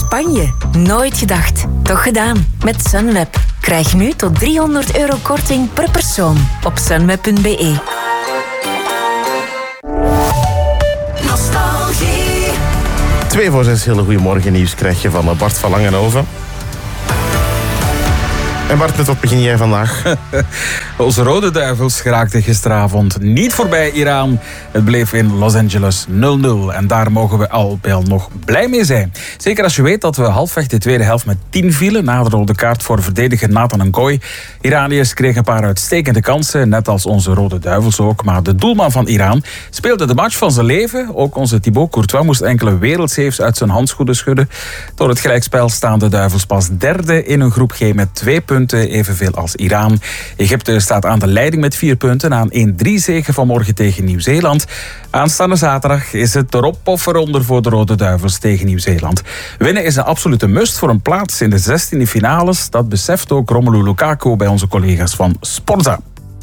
Spanje. Nooit gedacht. Toch gedaan. Met Sunweb. Krijg nu tot €300 korting per persoon op sunweb.be. Nostalgie. 2 voor 6, hele goeiemorgen nieuws krijg je van Bart van Langenhoven. En Bart, met wat begin jij vandaag? Onze Rode Duivels geraakten gisteravond niet voorbij Iran. Het bleef in Los Angeles 0-0. En daar mogen we al bij al nog blij mee zijn. Zeker als je weet dat we halfweg de tweede helft met 10 vielen na de rode kaart voor verdediger Nathan Ngoy. Iraniërs kregen een paar uitstekende kansen, net als onze Rode Duivels ook. Maar de doelman van Iran speelde de match van zijn leven. Ook onze Thibaut Courtois moest enkele wereldsaves uit zijn handschoenen schudden. Door het gelijkspel staan de Duivels pas derde in een groep G met 2 punten. Evenveel als Iran. Egypte staat aan de leiding met 4 punten na een 1-3 zege vanmorgen tegen Nieuw-Zeeland. Aanstaande zaterdag is het erop of eronder voor de Rode Duivels tegen Nieuw-Zeeland. Winnen is een absolute must voor een plaats in de 16e finales. Dat beseft ook Romelu Lukaku bij onze collega's van Sporza.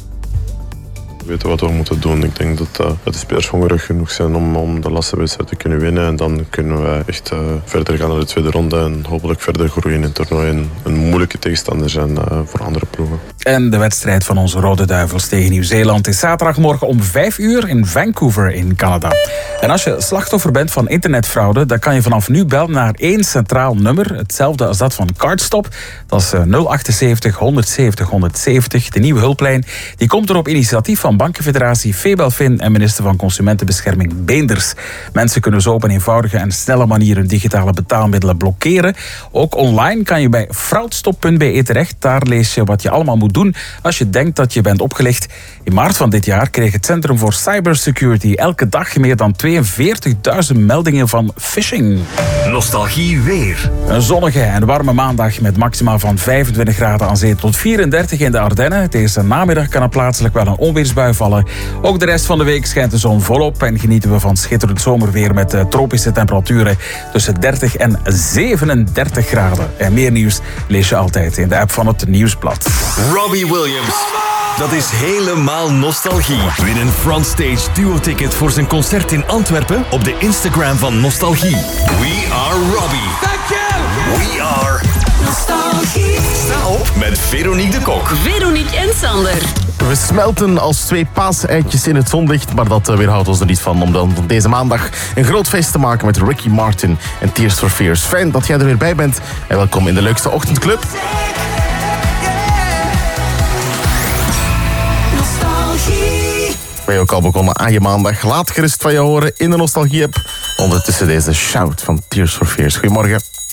We weten wat we moeten doen. Ik denk dat de spelers hongerig genoeg zijn om de laatste wedstrijd te kunnen winnen. En dan kunnen we echt verder gaan naar de tweede ronde en hopelijk verder groeien in het toernooi. En een moeilijke tegenstander zijn voor andere ploegen. En de wedstrijd van onze Rode Duivels tegen Nieuw-Zeeland is zaterdagmorgen om 5 uur in Vancouver in Canada. En als je slachtoffer bent van internetfraude, dan kan je vanaf nu bellen naar 1 centraal nummer. Hetzelfde als dat van Cardstop. Dat is 078 170 170. De nieuwe hulplijn. Die komt er op initiatief van Bankenfederatie, Febelfin en minister van Consumentenbescherming Beenders. Mensen kunnen zo op een eenvoudige en snelle manier hun digitale betaalmiddelen blokkeren. Ook online kan je bij fraudstop.be terecht. Daar lees je wat je allemaal moet doen als je denkt dat je bent opgelicht. In maart van dit jaar kreeg het Centrum voor Cybersecurity elke dag meer dan 42.000 meldingen van phishing. Nostalgie weer. Een zonnige en warme maandag met maximaal van 25 graden aan zee tot 34 in de Ardennen. Deze namiddag kan er plaatselijk wel een onweersbui vallen. Ook de rest van de week schijnt de zon volop en genieten we van schitterend zomerweer met tropische temperaturen tussen 30 en 37 graden. En meer nieuws lees je altijd in de app van het Nieuwsblad. Robbie Williams. Dat is helemaal nostalgie. Win een frontstage duo-ticket voor zijn concert in Antwerpen op de Instagram van Nostalgie. We are Robbie. Thank you. We are Nostalgie. Sta op met Veronique de Kok. Veronique en Sander. We smelten als 2 paaseitjes in het zonlicht, maar dat weerhoudt ons er niet van om dan deze maandag een groot feest te maken met Ricky Martin en Tears for Fears. Fijn dat jij er weer bij bent en welkom in de leukste ochtendclub. Ben je ook al begonnen aan je maandag? Laat gerust van je horen in de Nostalgie-app. Ondertussen deze shout van Tears for Fears. Goedemorgen.